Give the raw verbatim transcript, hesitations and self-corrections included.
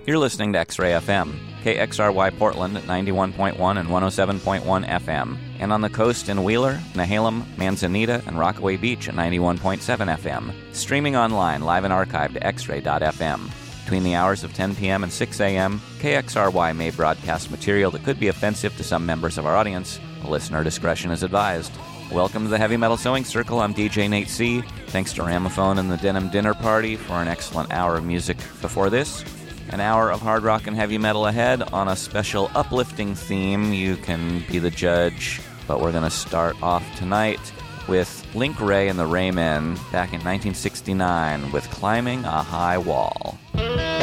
You're listening to X-Ray F M, K X R Y Portland at ninety-one point one and one oh seven point one F M, and on the coast in Wheeler, Nehalem, Manzanita, and Rockaway Beach at ninety-one point seven F M. Streaming online, live and archived at x ray dot f m. Between the hours of ten p.m. and six a.m., K X R Y may broadcast material that could be offensive to some members of our audience. Listener discretion is advised. Welcome to the Heavy Metal Sewing Circle. I'm D J Nate C. Thanks to Ramophone and the Denim Dinner Party for an excellent hour of music before this. An hour of hard rock and heavy metal ahead on a special uplifting theme. You can be the judge, but we're going to start off tonight with Link Wray and the Raymen back in nineteen sixty-nine with Climbing a High Wall.